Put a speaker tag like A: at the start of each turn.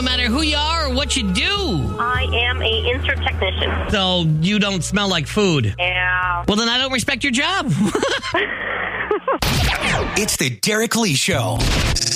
A: matter who you are or what you do.
B: I am a insert technician.
A: So you don't smell like food.
B: Yeah.
A: Well, then I don't respect your job.
C: It's the Derek Lee Show.